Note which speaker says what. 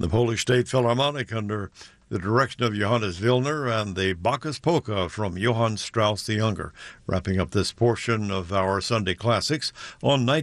Speaker 1: The Polish State Philharmonic, under the direction of Johannes Willner, and the Bacchus Polka from Johann Strauss the Younger, wrapping up this portion of our Sunday Classics on